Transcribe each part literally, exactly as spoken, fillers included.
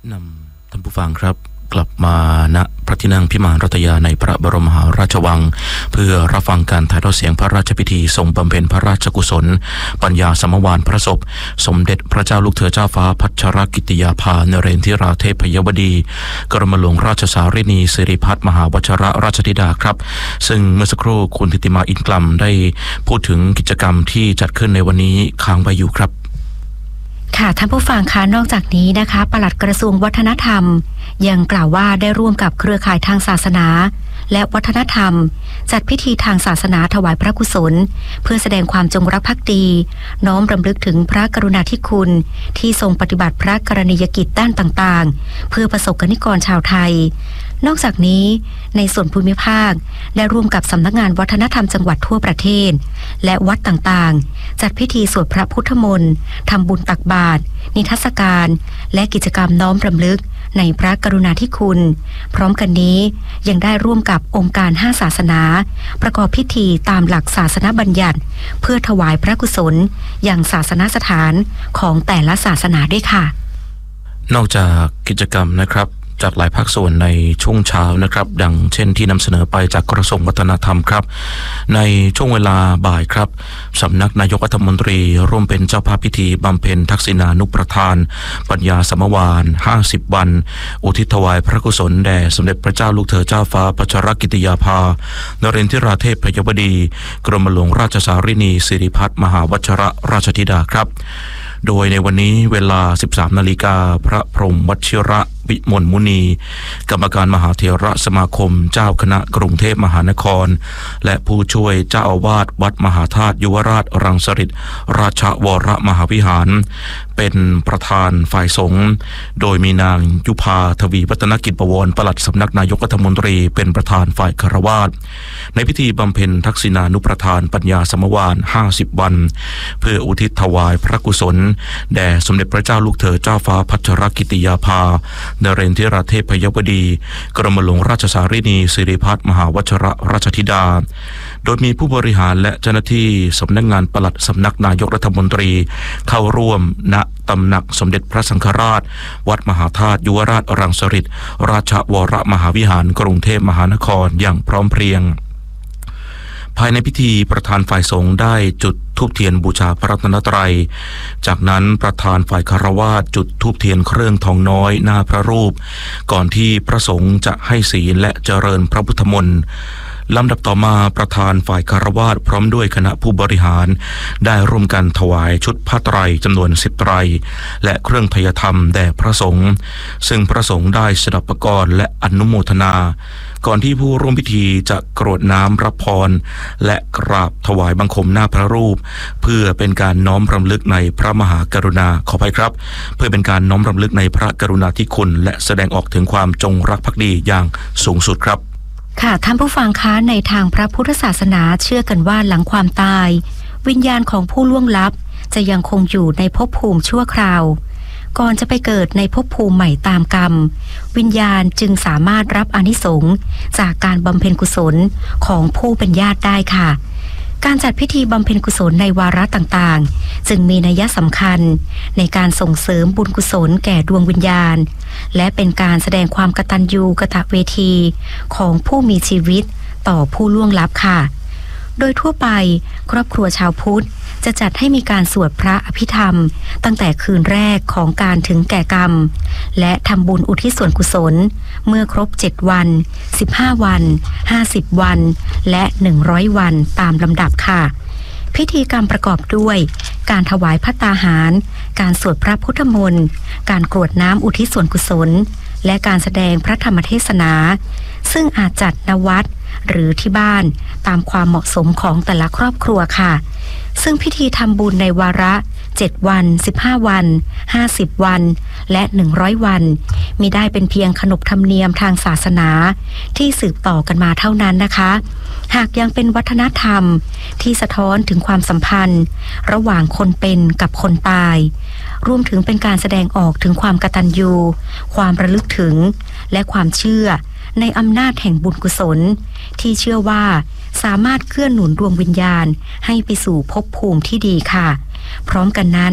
นำท่านผู้ฟังครับกลับมาณพระที่นั่งพิมานรัตยาในพระบรมมหาราชวังเพื่อรับฟังการถ่ายทอดเสียงพระราชพิธีทรงบำเพ็ญพระราชกุศลปัญญาสมวานพระศพสมเด็จพระเจ้าลูกเธอเจ้าฟ้าพัชรกิติยาภานเรนทิราเทพยวดีกรมหลวงราชสารินีสิริพัฒน์มหาวชรราชธิดาครับซึ่งเมื่อสักครู่คุณธิติมาอินกลัมได้พูดถึงกิจกรรมที่จัดขึ้นในวันนี้ค้างไว้อยู่ครับค่ะท่านผู้ฟังคะนอกจากนี้นะคะปลัดกระทรวงวัฒนธรรมยังกล่าวว่าได้ร่วมกับเครือข่ายทางศาสนาและวัฒนธรรมจัดพิธีทางศาสนาถวายพระกุศลเพื่อแสดงความจงรักภักดีน้อมรำลึกถึงพระกรุณาธิคุณที่ทรงปฏิบัติพระกรณียกิจด้านต่างๆเพื่อประสบกนิกรชาวไทยนอกจากนี้ในส่วนภูมิภาคได้ร่วมกับสำนักงานวัฒนธรรมจังหวัดทั่วประเทศและวัดต่างๆจัดพิธีสวดพระพุทธมนต์ทำบุญตักบาตรนิทรรศการและกิจกรรมน้อมรำลึกในพระกรุณาธิคุณพร้อมกันนี้ยังได้ร่วมกับองค์การห้าศาสนาประกอบพิธีตามหลักศาสนบัญญัติเพื่อถวายพระกุศลอย่างศาสนสถานของแต่ละศาสนาด้วยค่ะนอกจากกิจกรรมนะครับจากหลายภาคส่วนในช่วงเช้านะครับดังเช่นที่นำเสนอไปจากกระทรวงวัฒนธรรมครับในช่วงเวลาบ่ายครับสำนักนายกรัฐมนตรีร่วมเป็นเจ้าภาพพิธีบำเพ็ญทักษิณานุประทานปัญญาสมวานห้าสิบวันอุทิศถวายพระกุศลแด่สมเด็จพระเจ้าลูกเธอเจ้าฟ้าพัชรกิติยาภานเรนทิราเทพยวดีกรมหลวงราชสารินีสิริพัฒน์มหาวชรราชธิดาครับโดยในวันนี้เวลา สิบสามนาฬิกา พระพรหมวชิระวิมลมุนีกรรมการมหาเถรสมาคมเจ้าคณะกรุงเทพมหานครและผู้ช่วยเจ้าอาวาสวัดมหาธาตุยุวราชรังสฤษฎิราชวรมหาวิหารเป็นประธานฝ่ายสงฆ์โดยมีนางยุพาทวีวัฒนกิจบวรปลัดสำนักนายกรัฐมนตรีเป็นประธานฝ่ายคฤหัสถ์ในพิธีบำเพ็ญทักษิณานุประทานปัญญาสมวานห้าสิบวันเพื่ออุทิศถวายพระกุศลแด่สมเด็จพระเจ้าลูกเธอเจ้าฟ้าพัชรกิติยาภานเรนทิราเทพยวดีกรมหลวงราชสารินีสิริพัฒน์มหาวชรราชธิดาโดยมีผู้บริหารและเจ้าหน้าที่สำนักงานปลัดสำนักนายกรัฐมนตรีเข้าร่วมณตำหนักสมเด็จพระสังฆราชวัดมหาธาตุยุวราชรังสฤษฎิราชวรมหาวิหารกรุงเทพมหานครอย่างพร้อมเพรียงภายในพิธีประธานฝ่ายสงฆ์ได้จุดธูปเทียนบูชาพระรัตนตรัยจากนั้นประธานฝ่ายคฤหัสถ์จุดธูปเทียนเครื่องทองน้อยหน้าพระรูปก่อนที่พระสงฆ์จะให้ศีลและเจริญพระพุทธมนต์ลำดับต่อมาประธานฝ่ายคฤหัสถ์พร้อมด้วยคณะผู้บริหารได้ร่วมกันถวายชุดผ้าไตรจำนวนสิบไตรและเครื่องไทยธรรมแด่พระสงฆ์ซึ่งพระสงฆ์ได้สดับประกรและอนุโมทนาก่อนที่ผู้ร่วมพิธีจะกรวดน้ำรับพรและกราบถวายบังคมหน้าพระรูปเพื่อเป็นการน้อมรำลึกในพระมหากรุณาขออภัยครับเพื่อเป็นการน้อมรำลึกในพระกรุณาธิคุณและแสดงออกถึงความจงรักภักดีอย่างสูงสุดครับค่ะท่านผู้ฟังคะในทางพระพุทธศาสนาเชื่อกันว่าหลังความตายวิญญาณของผู้ล่วงลับจะยังคงอยู่ในภพภูมิชั่วคราวก่อนจะไปเกิดในภพภูมิใหม่ตามกรรมวิญญาณจึงสามารถรับอานิสงส์จากการบำเพ็ญกุศลของผู้เป็นญาติได้ค่ะการจัดพิธีบำเพ็ญกุศลในวาระต่างๆจึงมีนัยสำคัญในการส่งเสริมบุญกุศลแก่ดวงวิญญาณและเป็นการแสดงความกตัญญูกตเวทีของผู้มีชีวิตต่อผู้ล่วงลับค่ะโดยทั่วไปครอบครัวชาวพุทธจะจัดให้มีการสวดพระอภิธรรมตั้งแต่คืนแรกของการถึงแก่กรรมและทำบุญอุทิศส่วนกุศลเมื่อครบเจ็ดวันสิบห้าวันห้าสิบวันและหนึ่งร้อยวันตามลำดับค่ะพิธีกรรมประกอบด้วยการถวายภัตตาหารการสวดพระพุทธมนต์การกรวดน้ำอุทิศส่วนกุศลและการแสดงพระธรรมเทศนาซึ่งอาจจัดณวัดหรือที่บ้านตามความเหมาะสมของแต่ละครอบครัวค่ะซึ่งพิธีทำบุญในวาระเจ็ดวันสิบห้าวันห้าสิบวันและหนึ่งร้อยวันมิได้เป็นเพียงขนบธรรมเนียมทางศาสนาที่สืบต่อกันมาเท่านั้นนะคะหากยังเป็นวัฒนธรรมที่สะท้อนถึงความสัมพันธ์ระหว่างคนเป็นกับคนตายรวมถึงเป็นการแสดงออกถึงความกตัญญูความระลึกถึงและความเชื่อในอำนาจแห่งบุญกุศลที่เชื่อว่าสามารถเกื้อหนุนดวงวิญญาณให้ไปสู่ภพภูมิที่ดีค่ะพร้อมกันนั้น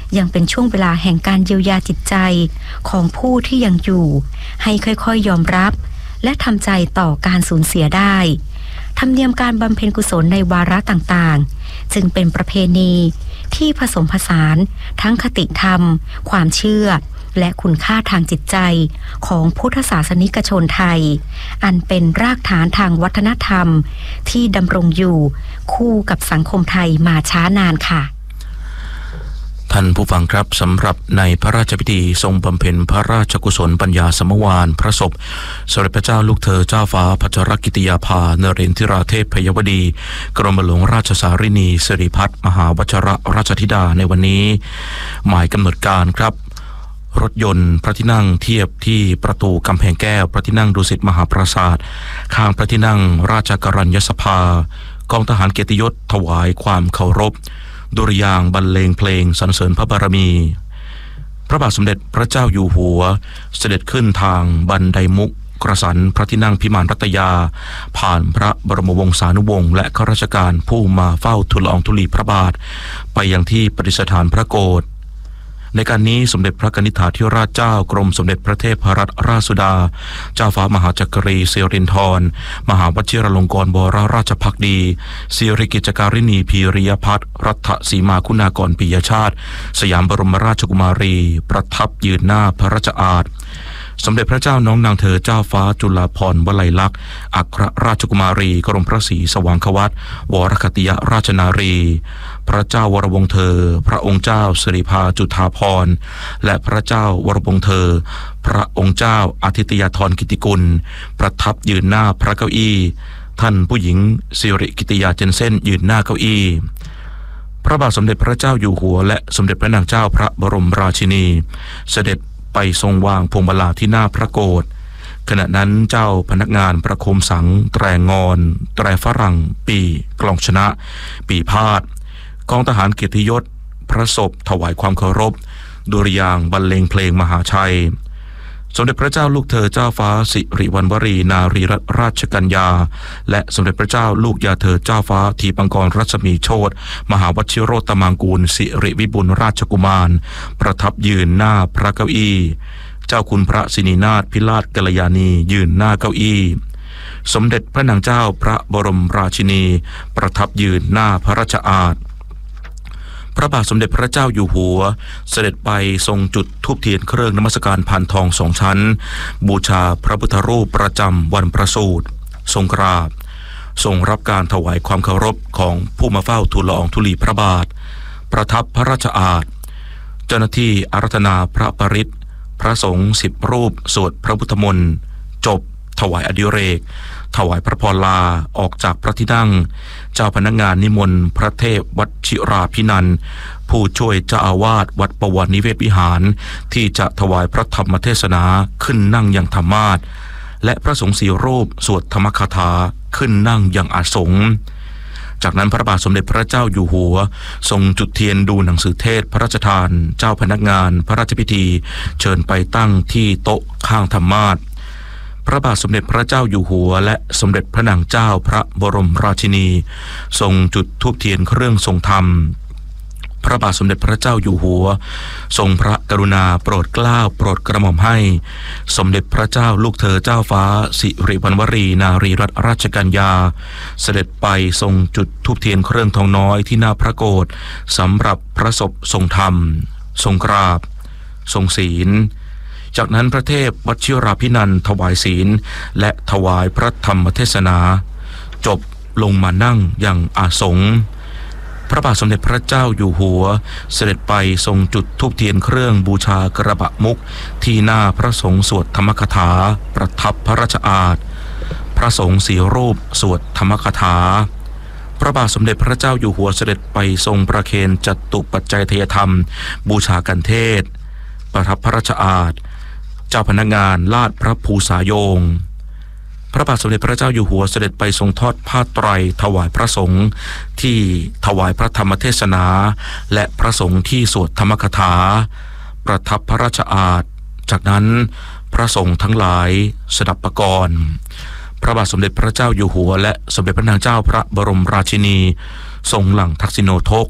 ยังเป็นช่วงเวลาแห่งการเยียวยาจิตใจของผู้ที่ยังอยู่ให้ค่อยๆยอมรับและทำใจต่อการสูญเสียได้ธรรมเนียมการบำเพ็ญกุศลในวาระต่างๆจึงเป็นประเพณีที่ผสมผสานทั้งคติธรรมความเชื่อและคุณค่าทางจิตใจของพุทธศาสนิกชนไทยอันเป็นรากฐานทางวัฒนธรรมที่ดำรงอยู่คู่กับสังคมไทยมาช้านานค่ะท่านผู้ฟังครับสำหรับในพระราชพิธีทรงบำเพ็ญพระราชกุศลปัญญาสมวานพระศพสมเด็จพระเจ้าลูกเธอเจ้าฟ้าพัชรกิติยาภานเรนทิราเทพพยวดีกรมหลวงราชสารินีสิริพัฒน์มหาวชิรราชธิดาในวันนี้หมายกำหนดการครับรถยนต์พระที่นั่งเทียบที่ประตูกำแพงแก้วพระที่นั่งดุสิตมหาปราสาทข้างพระที่นั่งราชกรัญยสภากองทหารเกียรติยศถวายความเคารพดุริยางค์บรรเลงเพลงสรรเสริญพระบารมีพระบาทสมเด็จพระเจ้าอยู่หัวเสด็จขึ้นทางบันไดมุกกระสันพระที่นั่งพิมานรัตยาผ่านพระบรมวงศานุวงศ์และข้าราชการผู้มาเฝ้าทูลละอองธุลีพระบาทไปยังที่ประดิษฐานพระโกฐในการนี้สมเด็จพระกนิษฐาธิราชเจ้ากรมสมเด็จพระเทพรัตนราชสุดาเจ้าฟ้ามหาจักรีสิรินธรมหาวชิรลงกรณ์บวรราชภักดีสิริกิจการินีพีริยพัฒน์รัฐสีมาคุณากรปิยชาติสยามบรมราชกุมารีประทับยืนหน้าพระราชอาณาสมเด็จพระเจ้าน้องนางเธอเจ้าฟ้าจุฬาภรณ์วลัยลักษณ์อัครราชกุมารีกรมพระศรีสว่างควัตวรคติยราชนารีพระเจ้าวรวงศ์เธอพระองค์เจ้าสิริภาจุฑาภรณ์และพระเจ้าวรวงศ์เธอพระองค์เจ้าอาทิตยาธรกิติกุลประทับยืนหน้าพระเก้าอี้ท่านผู้หญิงสิริกิติยาเจนเซ่นยืนหน้าเก้าอี้พระบาทสมเด็จพระเจ้าอยู่หัวและสมเด็จพระนางเจ้าพระบรมราชินีเสด็จไปทรงวางพวงมาลาที่หน้าพระโกฐขณะนั้นเจ้าพนักงานประโคมสังแตรงอนแตรฝรั่งปีกลองชนะปีพาดกองทหารเกียรติยศพระศพถวายความเคารพดุริยางค์บรรเลงเพลงมหาชัยสมเด็จพระเจ้าลูกเธอเจ้าฟ้าสิริวัณวรีนารีรัตนราชกัญญาและสมเด็จพระเจ้าลูกยาเธอเจ้าฟ้าทีปังกรรัศมีโชติมหาวชิโรตมังกูลสิริวิบุลราชกุมารประทับยืนหน้าพระเก้าอี้เจ้าคุณพระสินีนาถพิราชกัลยาณียืนหน้าเก้าอี้สมเด็จพระนางเจ้าพระบรมราชินีประทับยืนหน้าพระราชอาณาพระบาทสมเด็จพระเจ้าอยู่หัวเสด็จไปทรงจุดธูปเทียนเครื่องนมัสการพานทองสองชั้นบูชาพระพุทธรูปประจำวันประสูติทรงกราบทรงรับการถวายความเคารพของผู้มาเฝ้าทูลละอองธุลีพระบาทประทับพระราชอาณาเจ้าหน้าที่อาราธนาพระปริตรพระสงฆ์สิบรูปสวดพระพุทธมนต์จบถวายอดิเรกถวายพระพรลาออกจากพระที่นั่งเจ้าพนักงานนิมนต์พระเทพวชิราภินันท์ผู้ช่วยเจ้าอาวาสวัดปวารนิเวศวิหารที่จะถวายพระธรรมเทศนาขึ้นนั่งอย่างธรรมาสน์และพระสงฆ์สี่รูปสวดธรรมคาถาขึ้นนั่งอย่างอาสงฆ์จากนั้นพระบาทสมเด็จพระเจ้าอยู่หัวทรงจุดเทียนดูหนังสือเทศพระราชทานเจ้าพนักงานพระราชพิธีเชิญไปตั้งที่โต๊ะข้างธรรมาสน์พระบาทสมเด็จพระเจ้าอยู่หัวและสมเด็จพระนางเจ้าพระบรมราชินีทรงจุดธูปเทียนเครื่องทรงธรรมพระบาทสมเด็จพระเจ้าอยู่หัวทรงพระกรุณาโปรดเกล้าโปรดกระหม่อมให้สมเด็จพระเจ้าลูกเธอเจ้าฟ้าสิริวัณวรีนารีรัตนราชกัญญาเสด็จไปทรงจุดธูปเทียนเครื่องทองน้อยที่หน้าพระโกฐสำหรับพระศพทรงธรรมทรงกราบทรงศีลจากนั้นพระเทพวชิราภินันท์ถวายศีลและถวายพระธรรมเทศนาจบลงมานั่งอย่างอาสงฆ์พระบาทสมเด็จพระเจ้าอยู่หัวเสด็จไปทรงจุดธูปเทียนเครื่องบูชากระบะมุกที่หน้าพระสงฆ์สวดธรรมคาถาประทับพระราชอาณาพระสงฆ์สี่รูปสวดธรรมคาถาพระบาทสมเด็จพระเจ้าอยู่หัวเสด็จไปทรงประเคนจัตุปัจจัยทยธรรมบูชากันเทศประทับพระราชอาณาเจ้าพนักงานลาดพระภูษาโยงพระบาทสมเด็จพระเจ้าอยู่หัวเสด็จไปทรงทอดผ้าไตรถวายพระสงฆ์ที่ถวายพระธรรมเทศนาและพระสงฆ์ที่สวดธรรมคาถาประทับพระราชอาณาจากนั้นพระสงฆ์ทั้งหลายสดับประกรณ์พระบาทสมเด็จพระเจ้าอยู่หัวและสมเด็จพระนางเจ้าพระบรมราชินีทรงหลั่งทักษิโณทก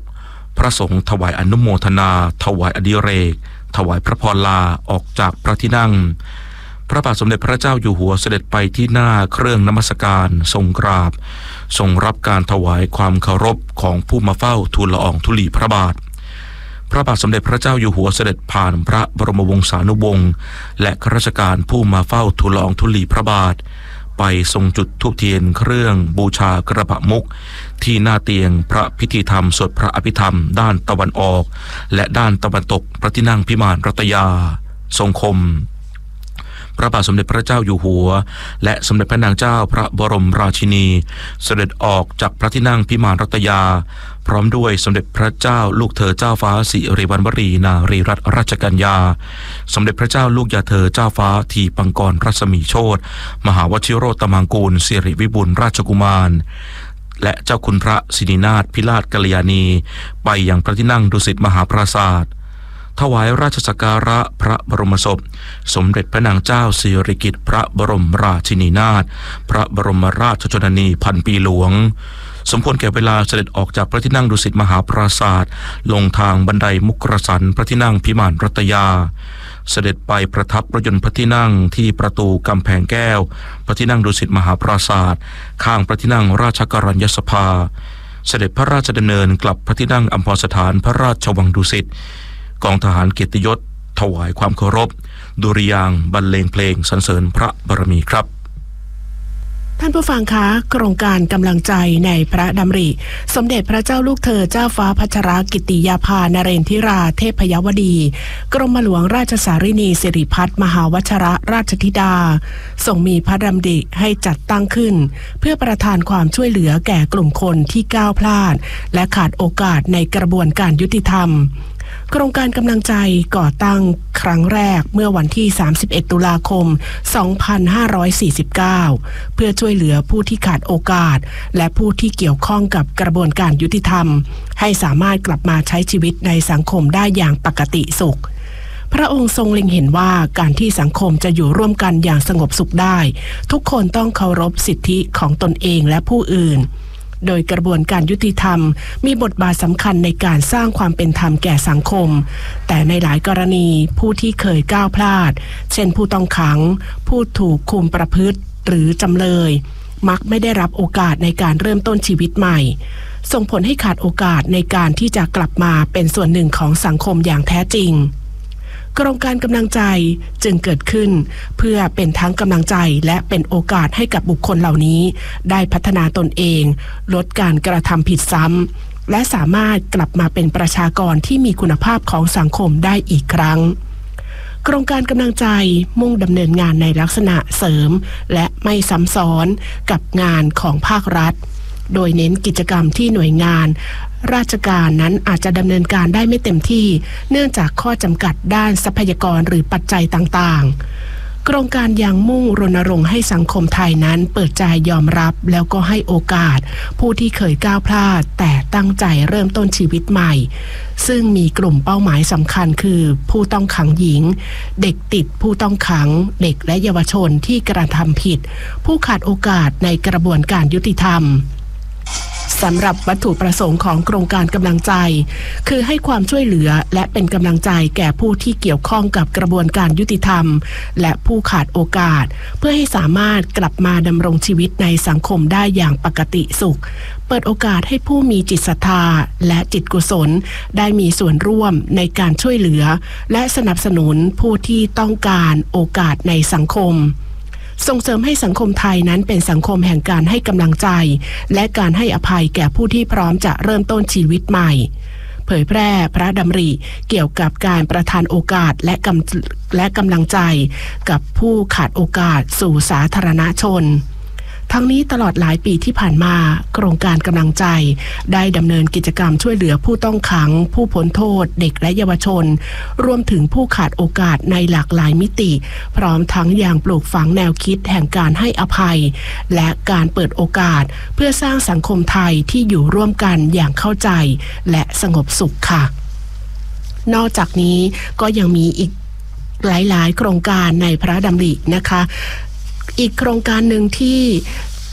พระสงฆ์ถวายอนุโมทนาถวายอดิเรกถวายพระพรลาออกจากพระที่นั่งพระบาทสมเด็จพระเจ้าอยู่หัวเสด็จไปที่หน้าเครื่องนมัสการทรงกราบทรงรับการถวายความเคารพของผู้มาเฝ้าทูลละอองธุลีพระบาทพระบาทสมเด็จพระเจ้าอยู่หัวเสด็จผ่านพระบรมวงศานุวงศ์และข้าราชการผู้มาเฝ้าทูลละอองธุลีพระบาทไปทรงจุดธูปเทียนเครื่องบูชากระบะมุกที่หน้าเตียงพระพิธีธรรมสวดพระอภิธรรมด้านตะวันออกและด้านตะวันตกพระที่นั่งพิมานรัตยาทรงคมพระบาทสมเด็จพระเจ้าอยู่หัวและสมเด็จพระนางเจ้าพระบรมราชินีเสด็จออกจากพระที่นั่งพิมานรัตยาพร้อมด้วยสมเด็จพระเจ้าลูกเธอเจ้าฟ้าสิริวัณวรีนารีรัตนราชกัญญาสมเด็จพระเจ้าลูกยาเธอเจ้าฟ้าทีปังกรรัศมีโชติมหาวชิโรตมังกูลสิริวิบูลย์ราชกุมารและเจ้าคุณพระสินินาถพิราชกัลยาณีไปยังพระที่นั่งดุสิตมหาปราสาทถวายราชสักการะพระบรมศพสมเด็จพระนางเจ้าสิริกิติ์พระบรมราชินีนาถพระบรมราชชนนีพันปีหลวงสมควรแก่เวลาเสด็จออกจากพระที่นั่งดุสิตมหาปราสาทลงทางบันไดมุกรสันพระที่นั่งพิมานรัตยาเสด็จไปประทับประยนต์พระที่นั่งที่ประตูกำแพงแก้วพระที่นั่งดุสิตมหาปราสาทข้างพระที่นั่งราชกัลยสภาเสด็จพระราชดำเนินกลับพระที่นั่งอัมพรสถานพระราชวังดุสิตกองทหารเกียรติยศถวายความเคารพดุริยางค์บรรเลงเพลงสรรเสริญพระบารมีครับท่านผู้ฟังคะโครงการกำลังใจในพระดำริสมเด็จพระเจ้าลูกเธอเจ้าฟ้าพัชรกิติยาภานเรนทิราเทพยวดีกรมหลวงราชสารินีสิริพัฒน์มหาวชรราชธิดาทรงมีพระดำริให้จัดตั้งขึ้นเพื่อประทานความช่วยเหลือแก่กลุ่มคนที่ก้าวพลาดและขาดโอกาสในกระบวนการยุติธรรมโครงการกำลังใจก่อตั้งครั้งแรกเมื่อวันที่สามสิบเอ็ดตุลาคมสองพันห้าร้อยสี่สิบเก้าเพื่อช่วยเหลือผู้ที่ขาดโอกาสและผู้ที่เกี่ยวข้องกับกระบวนการยุติธรรมให้สามารถกลับมาใช้ชีวิตในสังคมได้อย่างปกติสุขพระองค์ทรงเล็งเห็นว่าการที่สังคมจะอยู่ร่วมกันอย่างสงบสุขได้ทุกคนต้องเคารพสิทธิของตนเองและผู้อื่นโดยกระบวนการยุติธรรมมีบทบาทสำคัญในการสร้างความเป็นธรรมแก่สังคมแต่ในหลายกรณีผู้ที่เคยก้าวพลาดเช่นผู้ต้องขังผู้ถูกคุมประพฤติหรือจำเลยมักไม่ได้รับโอกาสในการเริ่มต้นชีวิตใหม่ส่งผลให้ขาดโอกาสในการที่จะกลับมาเป็นส่วนหนึ่งของสังคมอย่างแท้จริงโครงการกำลังใจจึงเกิดขึ้นเพื่อเป็นทั้งกำลังใจและเป็นโอกาสให้กับบุคคลเหล่านี้ได้พัฒนาตนเองลดการกระทำผิดซ้ำและสามารถกลับมาเป็นประชากรที่มีคุณภาพของสังคมได้อีกครั้งโครงการกำลังใจมุ่งดำเนินงานในลักษณะเสริมและไม่ซ้ำซ้อนกับงานของภาครัฐโดยเน้นกิจกรรมที่หน่วยงานราชการนั้นอาจจะดำเนินการได้ไม่เต็มที่เนื่องจากข้อจำกัดด้านทรัพยากรหรือปัจจัยต่างๆโครงการยังมุ่งรณรงค์ให้สังคมไทยนั้นเปิดใจยอมรับแล้วก็ให้โอกาสผู้ที่เคยก้าวพลาดแต่ตั้งใจเริ่มต้นชีวิตใหม่ซึ่งมีกลุ่มเป้าหมายสำคัญคือผู้ต้องขังหญิงเด็กติดผู้ต้องขังเด็กและเยาวชนที่กระทำผิดผู้ขาดโอกาสในกระบวนการยุติธรรมสำหรับวัตถุประสงค์ของโครงการกำลังใจคือให้ความช่วยเหลือและเป็นกำลังใจแก่ผู้ที่เกี่ยวข้องกับกระบวนการยุติธรรมและผู้ขาดโอกาสเพื่อให้สามารถกลับมาดำรงชีวิตในสังคมได้อย่างปกติสุขเปิดโอกาสให้ผู้มีจิตศรัทธาและจิตกุศลได้มีส่วนร่วมในการช่วยเหลือและสนับสนุนผู้ที่ต้องการโอกาสในสังคมส่งเสริมให้สังคมไทยนั้นเป็นสังคมแห่งการให้กำลังใจและการให้อภัยแก่ผู้ที่พร้อมจะเริ่มต้นชีวิตใหม่เผยแพร่พระดำริเกี่ยวกับการประทานโอกาสและกำและกำลังใจกับผู้ขาดโอกาสสู่สาธารณชนทั้งนี้ตลอดหลายปีที่ผ่านมาโครงการกำลังใจได้ดำเนินกิจกรรมช่วยเหลือผู้ต้องขังผู้พ้นโทษเด็กและเยาวชนรวมถึงผู้ขาดโอกาสในหลากหลายมิติพร้อมทั้งอย่างปลูกฝังแนวคิดแห่งการให้อภัยและการเปิดโอกาสเพื่อสร้างสังคมไทยที่อยู่ร่วมกันอย่างเข้าใจและสงบสุขค่ะนอกจากนี้ก็ยังมีอีกหลายๆโครงการในพระดำรินะคะอีกโครงการหนึ่งที่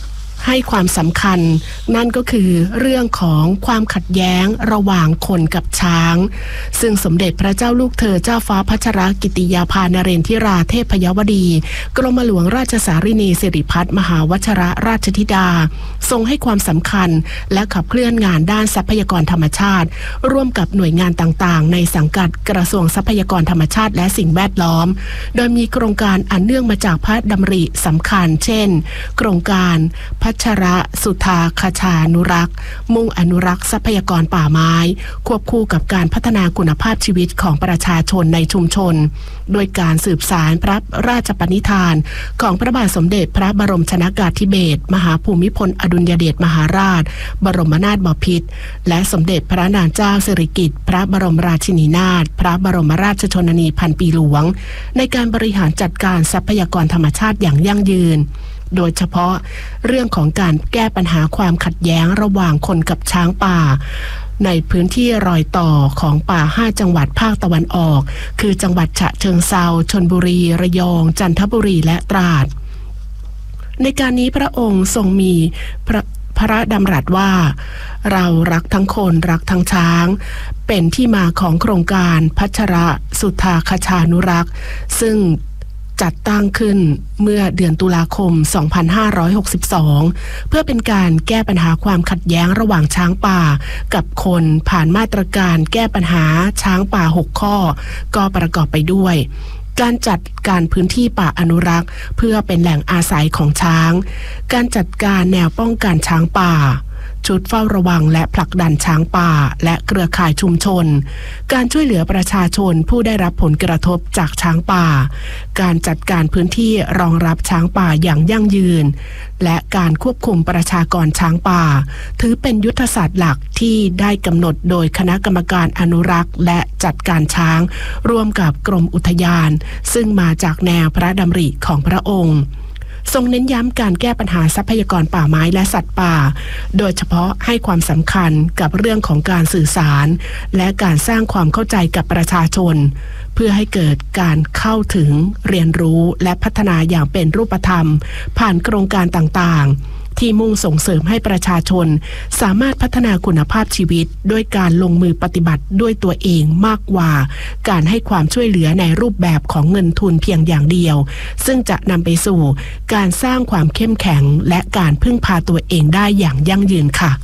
ให้ความสำคัญนั่นก็คือเรื่องของความขัดแย้งระหว่างคนกับช้างซึ่งสมเด็จพระเจ้าลูกเธอเจ้าฟ้าพัชรกิติยาภานเรนทิราเทพยวดีกรมหลวงราชสารินีสิริพัฒน์มหาวชรราชธิดาทรงให้ความสำคัญและขับเคลื่อนงานด้านทรัพยากรธรรมชาติร่วมกับหน่วยงานต่างๆในสังกัดกระทรวงทรัพยากรธรรมชาติและสิ่งแวดล้อมโดยมีโครงการอันเนื่องมาจากพระดำริสำคัญเช่นโครงการพัชรสุธาคชานุรักษ์มุ่งอนุรักษ์ทรัพยากรป่าไม้ควบคู่กับการพัฒนาคุณภาพชีวิตของประชาชนในชุมชนโดยการสืบสานพระราชปณิธานของพระบาทสมเด็จพระบรมชนกาธิเบศรมหาภูมิพลอดุลยเดชมหาราชบรมนาถบพิตรและสมเด็จพระนางเจ้าสิริกิติ์พระบรมราชินีนาถพระบรมราชชนนีพันปีหลวงในการบริหารจัดการทรัพยากรธรรมชาติอย่างยั่งยืนโดยเฉพาะเรื่องของการแก้ปัญหาความขัดแย้งระหว่างคนกับช้างป่าในพื้นที่รอยต่อของป่าห้าจังหวัดภาคตะวันออกคือจังหวัดฉะเชิงเทราชลบุรีระยองจันทบุรีและตราดในการนี้พระองค์ทรงมีพระพระดำรัสว่าเรารักทั้งคนรักทั้งช้างเป็นที่มาของโครงการพัชรสุธาคชานุรักษ์ซึ่งจัดตั้งขึ้นเมื่อเดือนตุลาคม สองพันห้าร้อยหกสิบสอง เพื่อเป็นการแก้ปัญหาความขัดแย้งระหว่างช้างป่ากับคนผ่านมาตรการแก้ปัญหาช้างป่าหกข้อก็ประกอบไปด้วยการจัดการพื้นที่ป่าอนุรักษ์เพื่อเป็นแหล่งอาศัยของช้างการจัดการแนวป้องกันช้างป่าชุดเฝ้าระวังและผลักดันช้างป่าและเครือข่ายชุมชนการช่วยเหลือประชาชนผู้ได้รับผลกระทบจากช้างป่าการจัดการพื้นที่รองรับช้างป่าอย่างยั่งยืนและการควบคุมประชากรช้างป่าถือเป็นยุทธศาสตร์หลักที่ได้กำหนดโดยคณะกรรมการอนุรักษ์และจัดการช้างร่วมกับกรมอุทยานซึ่งมาจากแนวพระดำริของพระองค์ทรงเน้นย้ำการแก้ปัญหาทรัพยากรป่าไม้และสัตว์ป่าโดยเฉพาะให้ความสำคัญกับเรื่องของการสื่อสารและการสร้างความเข้าใจกับประชาชนเพื่อให้เกิดการเข้าถึงเรียนรู้และพัฒนาอย่างเป็นรูปธรรมผ่านโครงการต่างๆที่มุ่งส่งเสริมให้ประชาชนสามารถพัฒนาคุณภาพชีวิตด้วยการลงมือปฏิบัติด้วยตัวเองมากกว่าการให้ความช่วยเหลือในรูปแบบของเงินทุนเพียงอย่างเดียวซึ่งจะนำไปสู่การสร้างความเข้มแข็งและการพึ่งพาตัวเองได้อย่างยั่งยืนค่ะ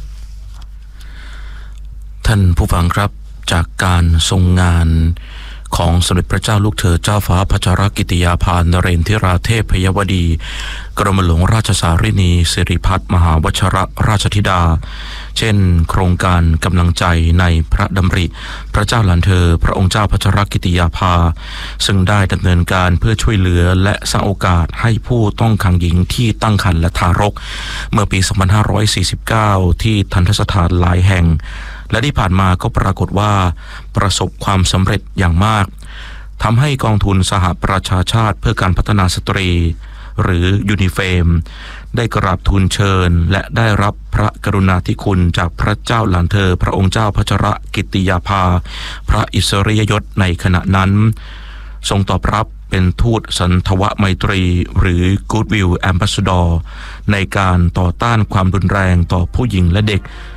ท่านผู้ฟังครับจากการทรงงานของสมเด็จพระเจ้าลูกเธอเจ้าฟ้าพัชรกิติยาภานเรนทิราเทพยวดีกรมหลวงราชสารินีสิริพัฒน์มหาวชรราชธิดาเช่นโครงการกำลังใจในพระดำริพระเจ้าหลานเธอพระองค์เจ้าพัชรกิติยาภาซึ่งได้ดำเนินการเพื่อช่วยเหลือและสร้างโอกาสให้ผู้ต้องขังหญิงที่ตั้งครรภ์และทารกเมื่อปี สองพันห้าร้อยสี่สิบเก้า ที่ทัณฑสถานหลายแห่งและที่ผ่านมาก็ปรากฏว่าประสบความสำเร็จอย่างมากทำให้กองทุนสหประชาชาติเพื่อการพัฒนาสตรีหรือยูนิเฟมได้กราบทูลเชิญและได้รับพระกรุณาธิคุณจากพระเจ้าหลานเธอพระองค์เจ้าพัชรกิติยาภาพระอิสริยยศในขณะนั้นทรงตอบรับเป็นทูตสันทวไมตรีหรือ Goodwill Ambassador ในการต่อต้านความรุนแรงต่อผู้หญิงและเด็ก